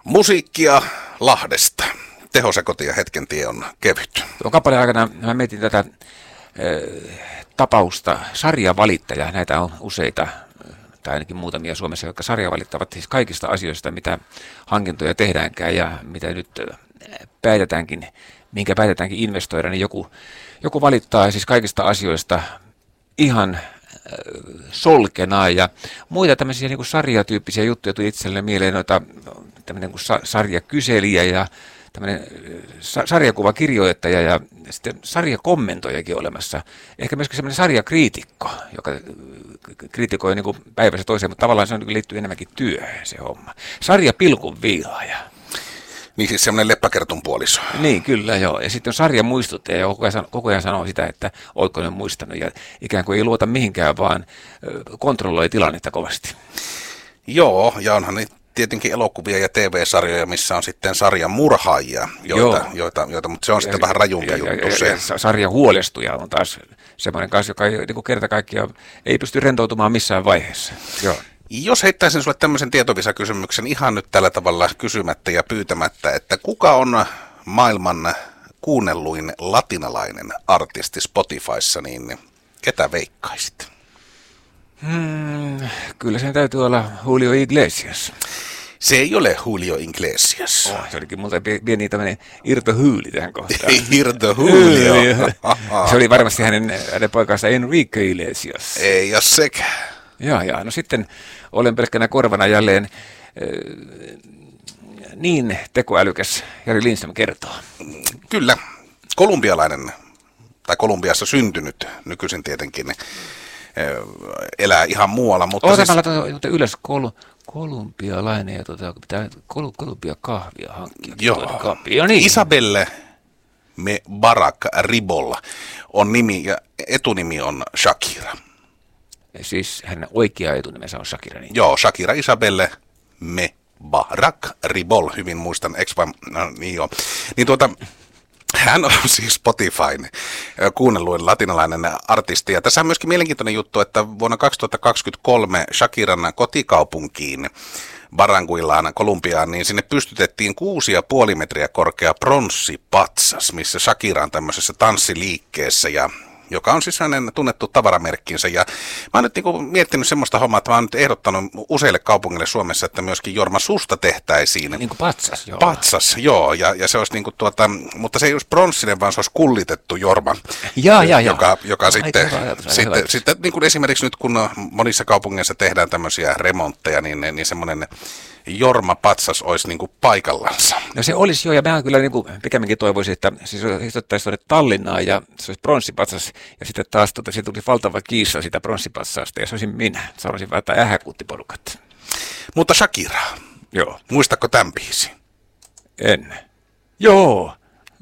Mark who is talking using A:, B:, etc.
A: Musiikkia Lahdesta. Tehosekoti ja hetken tie on kevyt.
B: Tuon kappaleen aikana mä mietin tätä tapausta sarjavalittaja. Näitä on useita, tai ainakin muutamia Suomessa, jotka sarjavalittavat siis kaikista asioista, mitä hankintoja tehdäänkään ja mitä nyt päätetäänkin, minkä päätetäänkin investoida, niin joku valittaa siis kaikista asioista ihan solkenaa ja muita tämmöisiä niin kuin sarjatyyppisiä juttuja tuli itselleen mieleen, noita tämmöinen kuin sarjakyselijä ja tämmöinen sarjakuvakirjoittaja ja sitten sarjakommentoijakin olemassa. Ehkä myöskin semmoinen sarjakriitikko, joka kriitikoi niin kuin päivässä toiseen, mutta tavallaan se liittyy enemmänkin työhön se homma. Sarjapilkun viilaaja.
A: Niin siis semmoinen leppäkertun puoliso.
B: Niin, kyllä joo. Ja sitten on sarjamuistuttaja, ja koko ajan sanoo sitä, että ootko ne muistanut. Ja ikään kuin ei luota mihinkään, vaan kontrolloi tilannetta kovasti.
A: Joo, ja onhan niitä tietenkin elokuvia ja TV-sarjoja, missä on sitten sarjamurhaajia, joita, mutta se on sitten vähän rajumpi juttu se.
B: Sarjahuolestuja on taas semmoinen kanssa, joka ei niin kerta kaikkiaan ei pysty rentoutumaan missään vaiheessa. Joo.
A: Jos heittäisin sulle tämmöisen tietovisakysymyksen ihan nyt tällä tavalla kysymättä ja pyytämättä, että kuka on maailman kuunnelluin latinalainen artisti Spotifyssa, niin ketä veikkaisit?
B: Kyllä sen täytyy olla Julio Iglesias.
A: Se ei ole Julio Iglesias.
B: Se olikin multa pieni tämmöinen irtohyyli tähän kohtaan.
A: Irtohulio.
B: Se oli varmasti hänen poikansa Enrique Iglesias.
A: Ei ole sekään.
B: Jaa. No sitten olen pelkkänä korvana jälleen niin tekoälykäs Jari Lindström kertoo.
A: Kyllä, kolumbialainen tai Kolumbiassa syntynyt nykyisin tietenkin elää ihan muualla. Mutta
B: siis ylös kolumbialainen ja pitää Kolumbia kahvia hankkia.
A: Joo,
B: no niin.
A: Isabelle Mebarak Ribol on nimi ja etunimi on Shakira.
B: Siis hänen oikea etunimensä on Shakira. Niin.
A: Joo, Shakira Isabelle Mebarak Ribol, hyvin muistan, niin joo. Niin hän on siis Spotifyn kuunnelluin latinalainen artisti. Ja tässä on myöskin mielenkiintoinen juttu, että vuonna 2023 Shakiran kotikaupunkiin Barranquillaan, Kolumbiaan, niin sinne pystytettiin 6,5 metriä korkea pronssipatsas, missä Shakira on tämmöisessä tanssiliikkeessä ja joka on siis hänen tunnettu tavaramerkkinsä. Ja mä oon nyt niinku miettinyt semmoista hommaa, että mä oon nyt ehdottanut useille kaupungille Suomessa, että myöskin Jorma Susta tehtäisiin.
B: Niin kuin patsas, joo.
A: Patsas, joo. Ja se olisi niinku mutta se ei olisi pronssinen, vaan se olisi kullitettu Jorma. Joka sitten niin kuin esimerkiksi nyt, kun monissa kaupungeissa tehdään tämmöisiä remontteja, niin semmoinen Jorma patsas olisi niin kuin paikallansa.
B: No se olisi jo, ja mä kyllä niin kuin pikemminkin toivoisin, että siis istuttaisiin tuonne Tallinnaan ja se olisi pronssipatsas, ja sitten taas siitä tuli valtava kiissa sitä pronssipatsasta, ja se olisin minä. Sanoisin vähän, että ähäkuuttiporukat.
A: Mutta Shakira,
B: joo.
A: Muistatko tämän biisin?
B: En. Joo.